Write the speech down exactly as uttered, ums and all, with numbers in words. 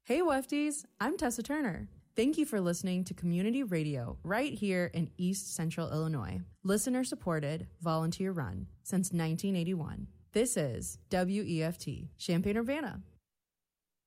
Hey Wefties, I'm Tessa Turner. Thank you for listening to Community Radio right here in East Central Illinois. Listener supported, volunteer run since nineteen eighty-one. This is W E F T, Champaign-Urbana.